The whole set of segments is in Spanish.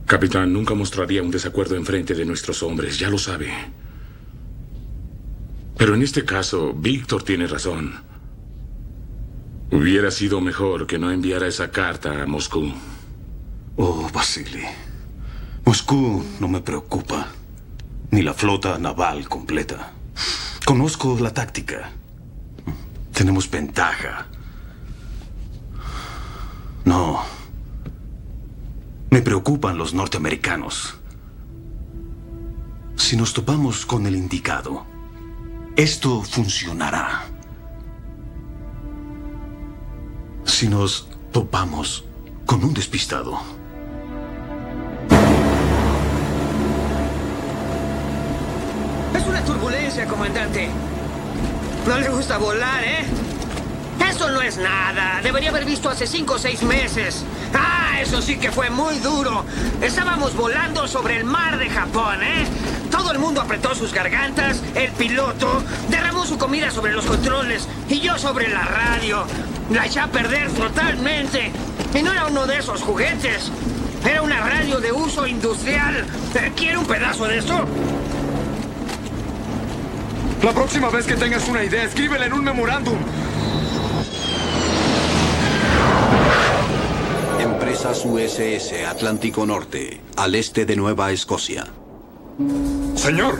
Capitán, nunca mostraría un desacuerdo enfrente de nuestros hombres, ya lo sabe. Pero en este caso, Víctor tiene razón. Hubiera sido mejor que no enviara esa carta a Moscú. Oh, Vasily. Moscú no me preocupa. Ni la flota naval completa. Conozco la táctica. Tenemos ventaja. No. Me preocupan los norteamericanos. Si nos topamos con el indicado, esto funcionará. Si nos topamos con un despistado, es una turbulencia, comandante. No le gusta volar, ¿eh? Eso no es nada. Debería haber visto hace 5 o 6 meses. ¡Ah! Eso sí que fue muy duro. Estábamos volando sobre el mar de Japón, ¿eh? Todo el mundo apretó sus gargantas. El piloto derramó su comida sobre los controles. Y yo sobre la radio. La eché a perder totalmente. Y no era uno de esos juguetes. Era una radio de uso industrial. ¿Quiere un pedazo de esto? La próxima vez que tengas una idea, escríbela en un memorándum. Empresas USS Atlántico Norte, al este de Nueva Escocia. Señor.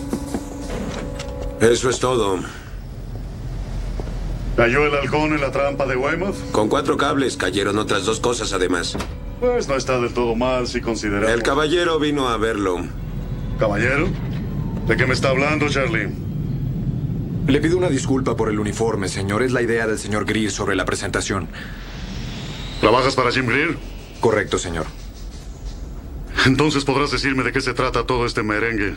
Eso es todo. ¿Cayó el halcón en la trampa de Weymouth? Con 4 cables cayeron otras 2 cosas además. Pues no está del todo mal si consideramos... El caballero vino a verlo. ¿Caballero? ¿De qué me está hablando, Charlie? Le pido una disculpa por el uniforme, señor. Es la idea del señor Greer sobre la presentación. ¿Trabajas para Jim Greer? Correcto, señor. Entonces podrás decirme de qué se trata todo este merengue.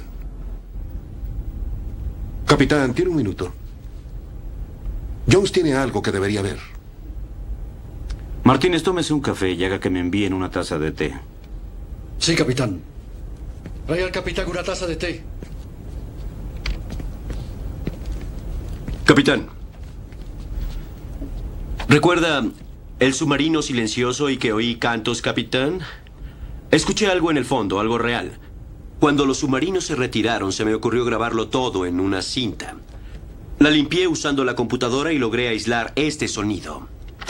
Capitán, tiene un minuto. Jones tiene algo que debería ver. Martínez, tómese un café y haga que me envíen una taza de té. Sí, capitán. Trae al capitán una taza de té. Capitán. ¿Recuerda el submarino silencioso y que oí cantos, capitán? Escuché algo en el fondo, algo real. Cuando los submarinos se retiraron, se me ocurrió grabarlo todo en una cinta. La limpié usando la computadora y logré aislar este sonido.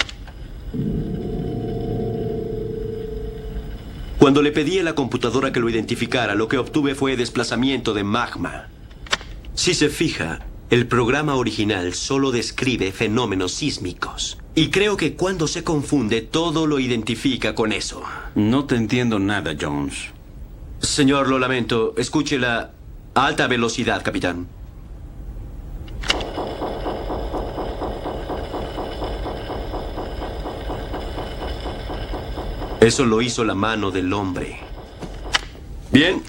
Cuando le pedí a la computadora que lo identificara, lo que obtuve fue desplazamiento de magma. Si se fija, el programa original solo describe fenómenos sísmicos. Y creo que cuando se confunde, todo lo identifica con eso. No te entiendo nada, Jones. Señor, lo lamento. Escúchela a alta velocidad, capitán. Eso lo hizo la mano del hombre. Bien.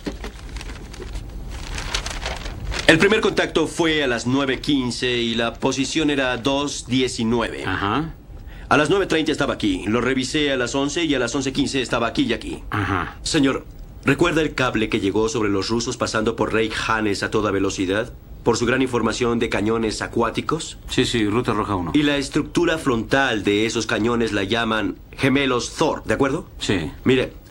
El primer contacto fue a las 9:15 y la posición era 2:19. Ajá. A las 9:30 estaba aquí. Lo revisé a las 11 y a las 11:15 estaba aquí y aquí. Ajá. Señor, ¿recuerda el cable que llegó sobre los rusos pasando por Reykjanes a toda velocidad? Por su gran información de cañones acuáticos. Sí, Ruta Roja 1. Y la estructura frontal de esos cañones la llaman gemelos Thor, ¿de acuerdo? Sí. Mire,